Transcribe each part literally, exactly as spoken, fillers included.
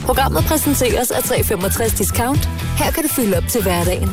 Programmet præsenteres af tre femogtres Discount. Her kan du fylde op til hverdagen.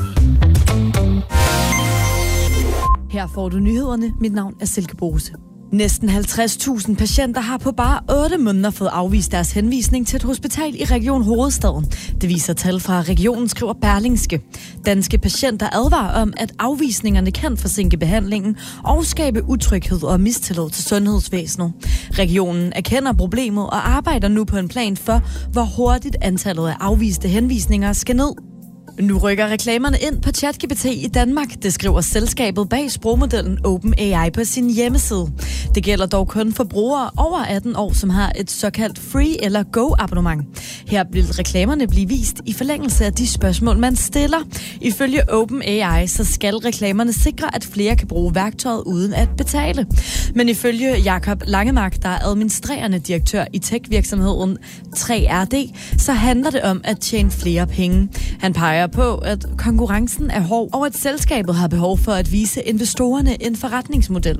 Her får du nyhederne. Mit navn er Silke Bose. Næsten halvtreds tusind patienter har på bare otte måneder fået afvist deres henvisning til et hospital i Region Hovedstaden. Det viser tal fra regionen, skriver Berlingske. Danske patienter advarer om, at afvisningerne kan forsinke behandlingen og skabe utryghed og mistillid til sundhedsvæsenet. Regionen erkender problemet og arbejder nu på en plan for, hvor hurtigt antallet af afviste henvisninger skal ned. Nu rykker reklamerne ind på ChatGPT i Danmark, det skriver selskabet bag sprogmodellen OpenAI på sin hjemmeside. Det gælder dog kun for brugere over atten år, som har et såkaldt free eller go-abonnement. Her vil reklamerne blive vist i forlængelse af de spørgsmål, man stiller. Ifølge OpenAI så skal reklamerne sikre, at flere kan bruge værktøjet uden at betale. Men ifølge Jakob Langemark, der er administrerende direktør i tech-virksomheden tre R D, så handler det om at tjene flere penge. Han peger på, at konkurrencen er hård, og at selskabet har behov for at vise investorerne en forretningsmodel.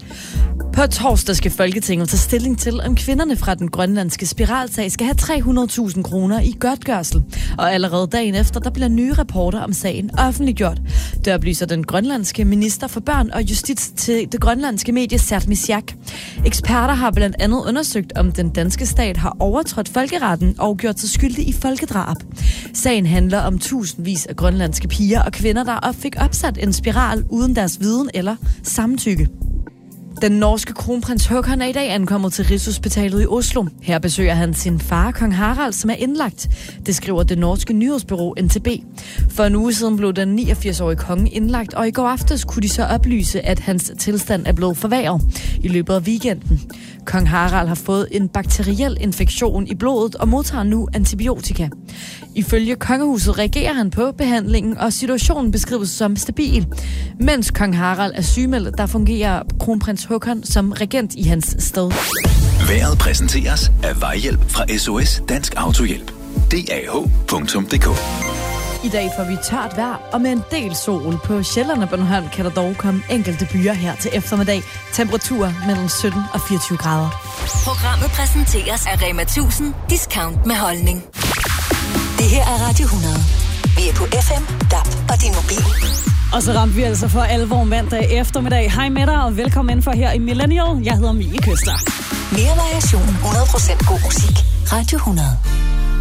På torsdag skal Folketinget tage stilling til, om kvinderne fra den grønlandske spiralsag skal have tre hundrede tusind kroner i godtgørsel. Og allerede dagen efter, der bliver nye rapporter om sagen offentliggjort. Det oplyser den grønlandske minister for børn og justits til det grønlandske medie Sertmisiak. Eksperter har blandt andet undersøgt, om den danske stat har overtrådt folkeretten og gjort sig skyldig i folkedrab. Sagen handler om tusindvis af grønlandske piger og kvinder, der fik opsat en spiral uden deres viden eller samtykke. Den norske kronprins Håkon er i dag ankommet til Rigshospitalet i Oslo. Her besøger han sin far, kong Harald, som er indlagt. Det skriver det norske nyhedsbureau N T B. For en uge siden blev den niogfirs-årige konge indlagt, og i går aftes kunne de så oplyse, at hans tilstand er blevet forværret i løbet af weekenden. Kong Harald har fået en bakteriel infektion i blodet og modtager nu antibiotika. Ifølge kongehuset reagerer han på behandlingen, og situationen beskrives som stabil. Mens kong Harald er sygemeldt, der fungerer kronprins Håkon som regent i hans sted. Vejret præsenteres af Vejhjælp fra S O S Dansk Autohjælp. D A H punktum d k. I dag får vi tørt vejr, og med en del sol på Sjælland og Bornholm kan der dog komme enkelte byer her til eftermiddag. Temperaturer mellem sytten og fireogtyve grader. Programmet præsenteres af Rema tusind Discount med holdning. Det her er Radio hundrede. Vi er på F M, D A B og din mobil. Og så ramte vi altså for alvor mandag eftermiddag. Hej med dig, og velkommen ind for her i Millennial. Jeg hedder Mie Køster. Mere variation, hundrede procent god musik. Radio hundrede.